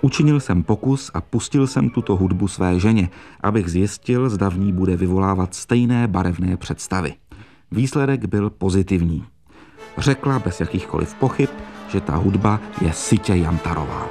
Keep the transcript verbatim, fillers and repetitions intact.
Učinil jsem pokus a pustil jsem tuto hudbu své ženě, abych zjistil, zda v ní bude vyvolávat stejné barevné představy. Výsledek byl pozitivní. Řekla bez jakýchkoliv pochyb, že ta hudba je sytě jantarová.